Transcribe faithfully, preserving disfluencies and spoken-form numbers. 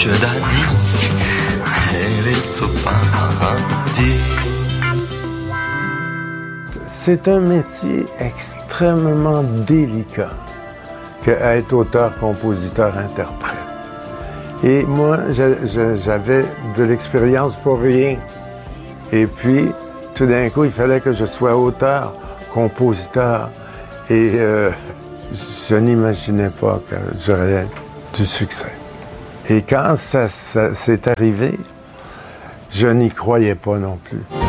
dolce d'anni e il tuo paradis. C'est un métier extrêmement délicat qu'être auteur, compositeur, interprète. Et moi, j'avais de l'expérience pour rien. Et puis, tout d'un coup, il fallait que je sois auteur, compositeur. Et euh, je n'imaginais pas que j'aurais du succès. Et quand ça, ça s'est arrivé, je n'y croyais pas non plus.